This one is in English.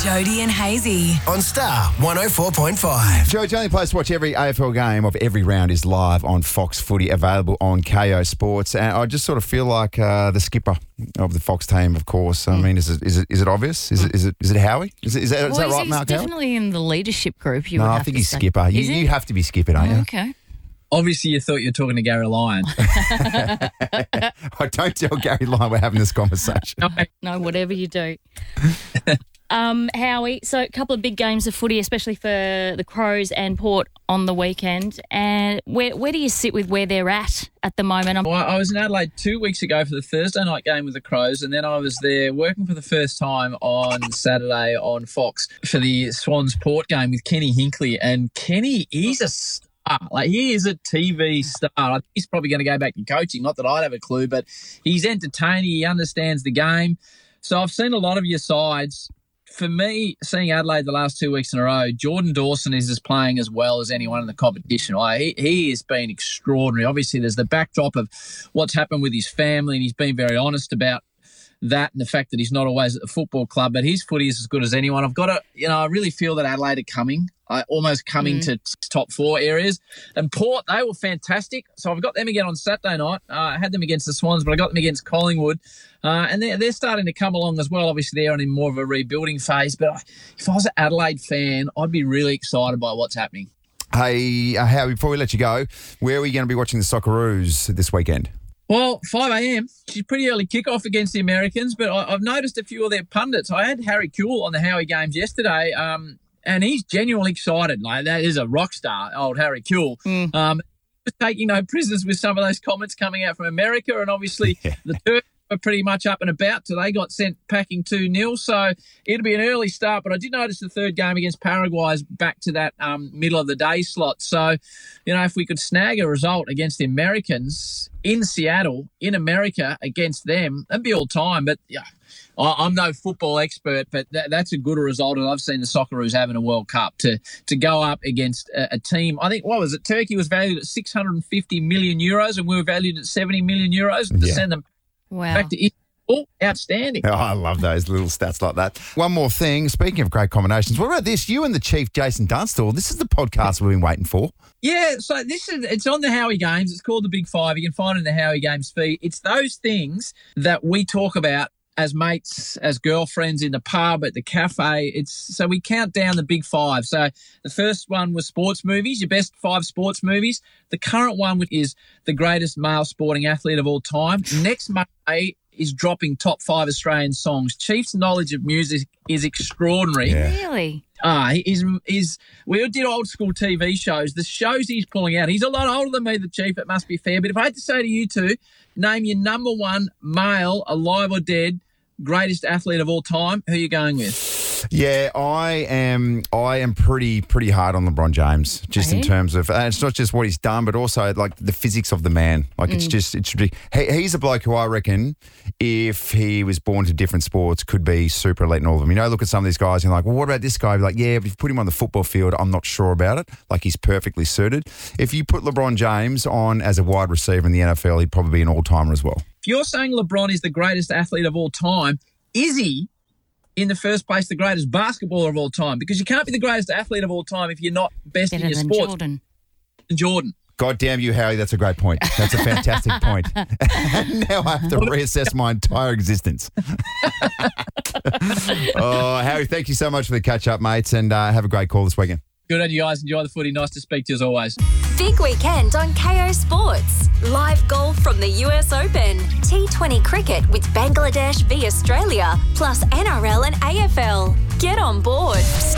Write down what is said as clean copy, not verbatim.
Jody and Hazy on Star 104.5. Joe, the only place to watch every AFL game of every round is live on Fox Footy, available on KO Sports. And I just sort of feel like the skipper of the Fox team, of course. I mean, is it obvious? Is it Howie? Is that right, Mark? He's definitely in the leadership group. No, I think he's skipper. You have to be skipper, don't you? Okay. Obviously, you thought you were talking to Gary Lyon. I don't tell Gary Lyon we're having this conversation. No, whatever you do. Howie, so a couple of big games of footy, especially for the Crows and Port on the weekend. And where do you sit with where they're at the moment? Well, I was in Adelaide 2 weeks ago for the Thursday night game with the Crows, and then I was there working for the first time on Saturday on Fox for the Swans Port game with Kenny Hinkley. And Kenny, he's a star. Like, he is a TV star. I think he's probably going to go back to coaching. Not that I'd have a clue, but he's entertaining. He understands the game. So I've seen a lot of your sides. For me, seeing Adelaide the last 2 weeks in a row, Jordan Dawson is just playing as well as anyone in the competition. He has been extraordinary. Obviously, there's the backdrop of what's happened with his family, and he's been very honest about that and the fact that he's not always at the football club, but his footy is as good as anyone. I really feel that Adelaide are coming, almost coming to top four areas. And Port, they were fantastic. So I've got them again on Saturday night. I had them against the Swans, but I got them against Collingwood. And they're starting to come along as well. Obviously, they're in more of a rebuilding phase. But if I was an Adelaide fan, I'd be really excited by what's happening. Hey, Howie, before we let you go, where are we going to be watching the Socceroos this weekend? Well, 5 a.m. She's pretty early kickoff against the Americans, but I've noticed a few of their pundits. I had Harry Kewell on the Howie games yesterday, and he's genuinely excited. Like, that is a rock star, old Harry Kewell. Taking no prisoners with some of those comments coming out from America, and obviously the Turks were pretty much up and about, so they got sent packing 2-0. So it'll be an early start, but I did notice the third game against Paraguay is back to that middle of the day slot. So, if we could snag a result against the Americans in Seattle, in America, against them, that'd be all time. But yeah, I'm no football expert, but that's a good result. And I've seen the Socceroos having a World Cup to go up against a team. I think, what was it? Turkey was valued at 650 million euros, and we were valued at 70 million euros. And to send them back to Istanbul, outstanding. Oh, I love those little stats like that. One more thing. Speaking of great combinations, what about this? You and the Chief, Jason Dunstall. This is the podcast we've been waiting for. Yeah, so it's on the Howie Games. It's called The Big Five. You can find it in the Howie Games feed. It's those things that we talk about as mates, as girlfriends in the pub, at the cafe. So we count down the big five. So the first one was sports movies, your best 5 sports movies. The current one is the greatest male sporting athlete of all time. Next Monday is dropping top 5 Australian songs. Chief's knowledge of music is extraordinary. Yeah. Really? We did old school TV shows. The shows he's pulling out, he's a lot older than me, the Chief, it must be fair. But if I had to say to you two, name your number one male, alive or dead, greatest athlete of all time, who are you going with? Yeah, I am pretty hard on LeBron James, just in terms of, and it's not just what he's done, but also like the physics of the man. Like it should be. He's a bloke who I reckon, if he was born to different sports, could be super elite in all of them. Look at some of these guys and you're like, well, what about this guy? You're like, yeah, but if you put him on the football field, I'm not sure about it. Like, he's perfectly suited. If you put LeBron James on as a wide receiver in the NFL, he'd probably be an all-timer as well. If you're saying LeBron is the greatest athlete of all time, is he, in the first place, the greatest basketballer of all time? Because you can't be the greatest athlete of all time if you're not best in your sports. Jordan. God damn you, Harry, that's a great point. That's a fantastic point. Now I have to reassess my entire existence. Oh, Harry, thank you so much for the catch-up, mates, and have a great call this weekend. Good on you guys. Enjoy the footy. Nice to speak to you as always. Big weekend on KO Sports. Live golf from the US Open. T20 cricket with Bangladesh v Australia. Plus NRL and AFL. Get on board.